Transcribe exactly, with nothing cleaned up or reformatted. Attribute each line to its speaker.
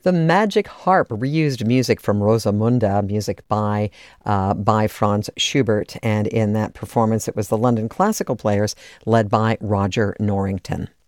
Speaker 1: The Magic Harp reused music from Rosamunde, music by uh, by Franz Schubert, and in that performance it was the London Classical Players led by Roger Norrington.